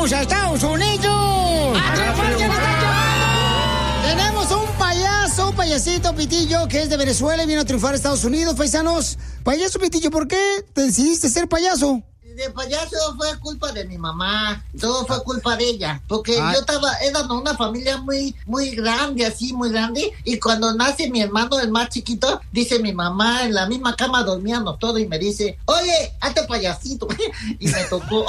¡Vamos a Estados Unidos! Tenemos un payaso, un payasito, Pitillo, que es de Venezuela y vino a triunfar a Estados Unidos, paisanos. Payaso, Pitillo, ¿por qué te decidiste ser payaso? De payaso fue culpa de mi mamá, todo fue culpa de ella, porque era una familia muy grande, así, muy grande, y cuando nace mi hermano, el más chiquito, dice mi mamá, en la misma cama dormíamos todo, y me dice, oye, hazte payasito, y me tocó.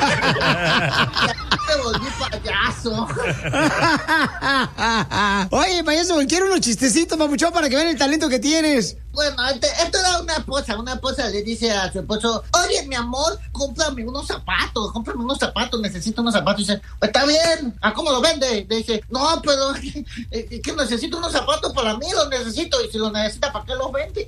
Me volví payaso. Oye, payaso, quiero unos chistecitos, papuchón, para que vean el talento que tienes. Bueno, esto era una esposa le dice a su esposo, oye, mi amor, cómprame unos zapatos, necesito unos zapatos. Y dice, está bien, ¿a cómo lo vende? Le dice, no, pero que necesito unos zapatos para mí, los necesito, y si los necesita, ¿para qué los vende?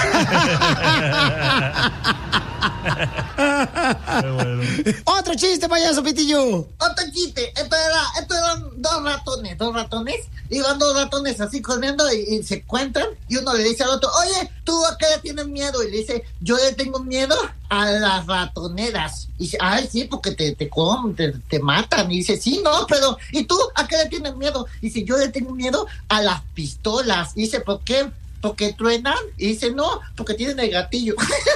Otro chiste, payaso, Pitillo. Otro chiste, esto eran dos ratones, iban dos ratones así corriendo y se encuentran, y uno le dice al otro, oye, ¿tú a qué le tienes miedo? Y le dice, yo le tengo miedo a las ratoneras. Y dice, ay, sí, porque te matan. Y dice, sí, no, pero ¿y tú a qué le tienes miedo? Y dice, yo le tengo miedo a las pistolas. Y dice, ¿por qué? ¿Porque truenan? Y dice, no, porque tienen el gatillo.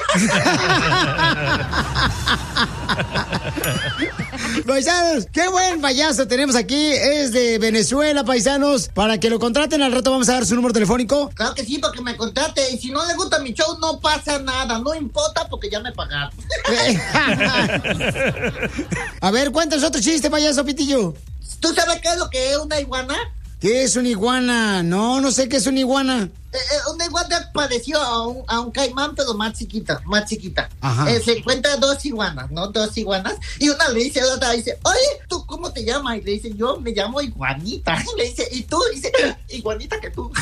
Paisanos, qué buen payaso tenemos aquí. Es de Venezuela, paisanos. Para que lo contraten, al rato vamos a dar su número telefónico. Claro que sí, para que me contrate. Y si no le gusta mi show, no pasa nada. No importa, porque ya me pagaron. A ver, cuéntanos otro chiste, payaso, Pitillo. ¿Tú sabes qué es lo que es una iguana? ¿Qué es una iguana? No sé qué es una iguana. Una iguana pareció a un caimán, pero más chiquita. Se encuentran dos iguanas, y una le dice a la otra, dice, oye, ¿tú cómo te llamas? Y le dice, yo me llamo Iguanita. Y le dice, ¿y tú? Y dice, iguanita que tú.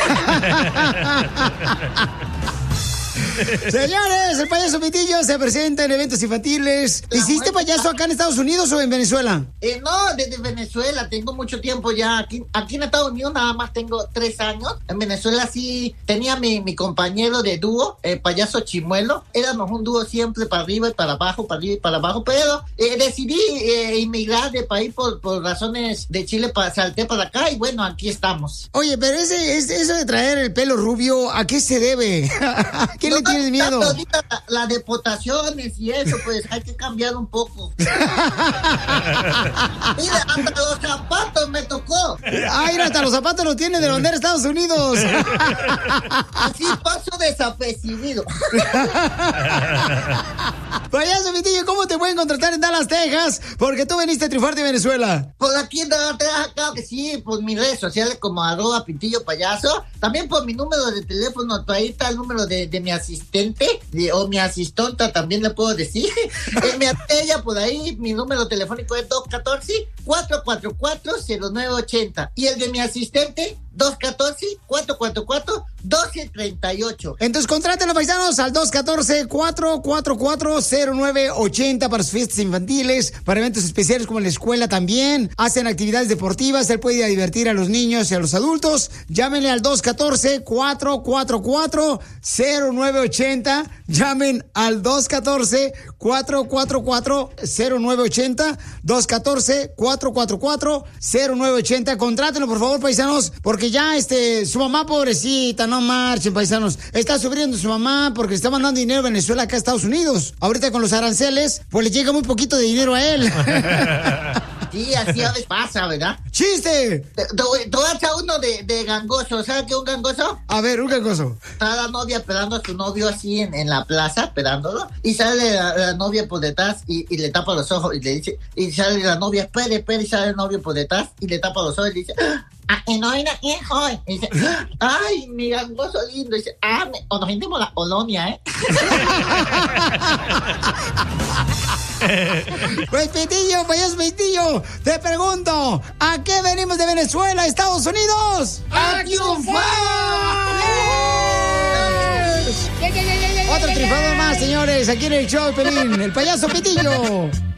Señores, el payaso Pitillo se presenta en eventos infantiles. ¿Hiciste payaso acá en Estados Unidos o en Venezuela? No, desde Venezuela, tengo mucho tiempo ya. Aquí en Estados Unidos nada más tengo 3 años. En Venezuela sí tenía mi compañero de dúo, el payaso Chimuelo. Éramos un dúo siempre para arriba y para abajo, pero decidí emigrar de país por razones de Chile, salté para acá y bueno, aquí estamos. Oye, pero eso de traer el pelo rubio, ¿a qué se debe? ¿Qué le tienes miedo? Las deportaciones y eso, pues hay que cambiar un poco. Mira, hasta los zapatos me tocó. Ay, hasta los zapatos los tiene de la bandera de Estados Unidos. Así paso desapercibido. Payaso Pitillo, ¿cómo te pueden contratar en Dallas, Texas? Porque tú viniste a triunfar de Venezuela. Por aquí en Dallas, Texas, claro que sí, por mis redes sociales como @Pitillo Payaso. También por mi número de teléfono, ahí está el número de mi asistente, o mi asistonta también le puedo decir. Me atella por ahí, mi número telefónico es 214-444-0980. Y el de mi asistente, 214-444-1238. Entonces contrátenlo, paisanos, al 214-444-0980 para sus fiestas infantiles, para eventos especiales como en la escuela también. Hacen actividades deportivas, él puede ir a divertir a los niños y a los adultos. Llámenle al 214-444-0980. Llamen al 214-444-0980. 214-444-0980. Contrátenlo, por favor, paisanos, porque ya su mamá, pobrecita, no marchen, paisanos. Está sufriendo su mamá porque está mandando dinero a Venezuela acá a Estados Unidos. Ahorita con los aranceles, pues le llega muy poquito de dinero a él. Sí, así a veces pasa, ¿verdad? ¡Chiste! Te voy a echar uno de gangoso. ¿Sabes qué es un gangoso? A ver, un gangoso. Está la novia esperando a su novio así en la plaza, esperándolo. Y sale la novia por detrás y le tapa los ojos y le dice... Y sale la novia, espere, y sale el novio por detrás y le tapa los ojos y le dice... Y dice, ay, mi gangoso lindo. Y dice, o nos vendemos la colonia, ¿eh? Pues Pitillo, payaso Pitillo, te pregunto, ¿a qué venimos de Venezuela, Estados Unidos? ¡A triunfar! Otro triunfador más, señores, aquí en el show, Pelín, el payaso Pitillo.